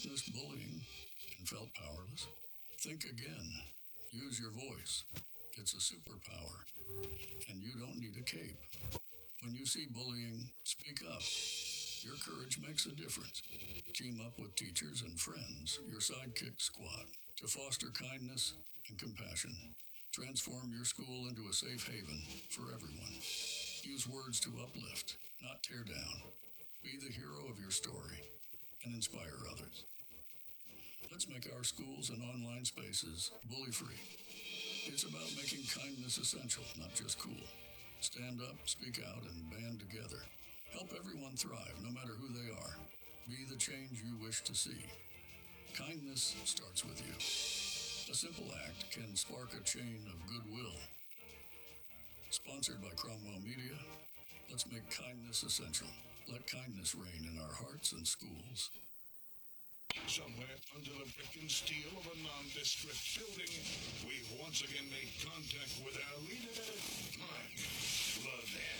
witnessed bullying and felt powerless? Think again. Use your voice. It's a superpower, and you don't need a cape. When you see bullying, speak up. Your courage makes a difference. Team up with teachers and friends, your sidekick squad, to foster kindness and compassion. Transform your school into a safe haven for everyone. Use words to uplift, not tear down. Be the hero of your story and inspire others. Let's make our schools and online spaces bully-free. It's about making kindness essential, not just cool. Stand up, speak out, and band together. Help everyone thrive, no matter who they are. Be the change you wish to see. Kindness starts with you. A simple act can spark a chain of goodwill. Sponsored by Cromwell Media, let's make kindness essential. Let kindness reign in our hearts and schools. Somewhere under the brick and steel of a nondescript building, we've once again made contact with our leader, Mark Levin.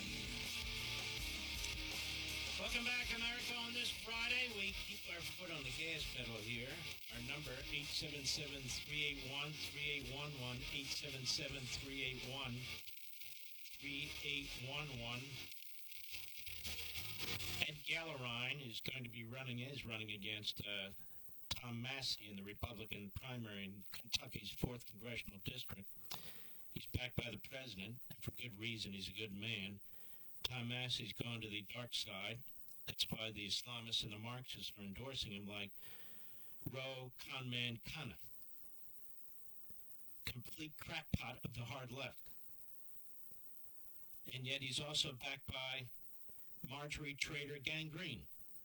Welcome back, America. On this Friday, we keep our foot on the gas pedal here. Our number, 877-381-3811, 877-381-3811. Ed Gallerine is going to be running against Tom Massie in the Republican primary in Kentucky's 4th Congressional District. He's backed by the president, and for good reason. He's a good man. Tom Massie's gone to the dark side. That's why the Islamists and the Marxists are endorsing him like Ro Khanman Kana. Complete crackpot of the hard left. And yet he's also backed by Marjorie Trader Gangrene.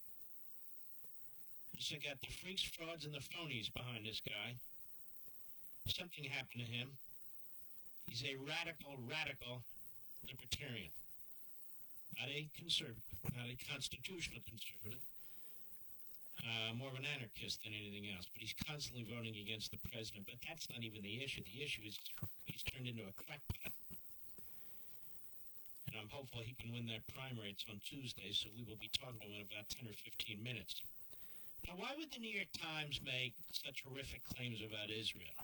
So you got the freaks, frauds, and the phonies behind this guy. Something happened to him. He's a radical libertarian. Not a conservative, not a constitutional conservative. More of an anarchist than anything else. But he's constantly voting against the president. But that's not even the issue. The issue is he's turned into a crackpot. And I'm hopeful he can win that primary. It's on Tuesday, so we will be talking to him in about 10 or 15 minutes. Now, why would the New York Times make such horrific claims about Israel?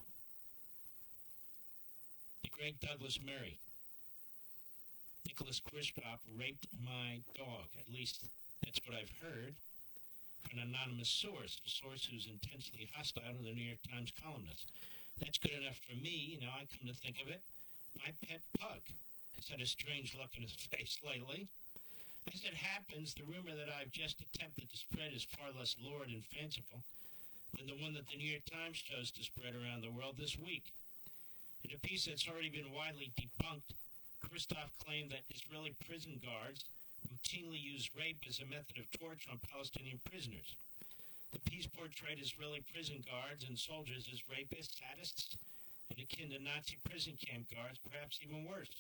The great Douglas Murray, Nicholas Kristof, raped my dog. At least that's what I've heard from an anonymous source, a source who's intensely hostile to the New York Times columnist. That's good enough for me. I come to think of it. My pet pug has had a strange look in his face lately. As it happens, the rumor that I've just attempted to spread is far less lurid and fanciful than the one that the New York Times chose to spread around the world this week. In a piece that's already been widely debunked, Kristof claimed that Israeli prison guards routinely use rape as a method of torture on Palestinian prisoners. The piece portrayed Israeli prison guards and soldiers as rapists, sadists, and akin to Nazi prison camp guards, perhaps even worse.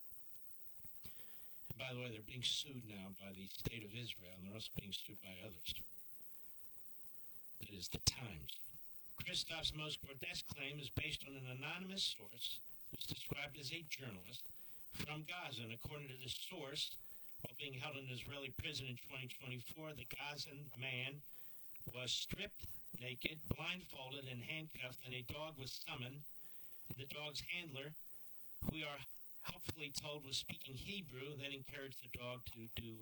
And by the way, they're being sued now by the State of Israel, and they're also being sued by others. That is the Times. Kristof's most grotesque claim is based on an anonymous source who's described as a journalist from Gaza. And according to this source, while being held in an Israeli prison in 2024, the Gazan man was stripped naked, blindfolded, and handcuffed, and a dog was summoned. And the dog's handler, who we are helpfully told was speaking Hebrew, then encouraged the dog to do